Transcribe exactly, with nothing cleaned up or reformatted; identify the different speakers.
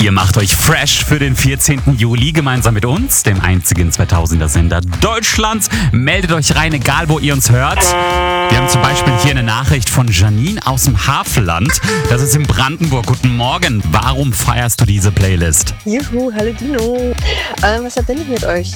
Speaker 1: Ihr macht euch fresh für den vierzehnten Juli gemeinsam mit uns, dem einzigen zweitausender-Sender Deutschlands. Meldet euch rein, egal wo ihr uns hört. Wir haben zum Beispiel hier eine Nachricht von Janine aus dem Havelland. Das ist in Brandenburg. Guten Morgen. Warum feierst du diese Playlist?
Speaker 2: Juhu, hallo Dino. Ähm, was verbinde ich mit euch?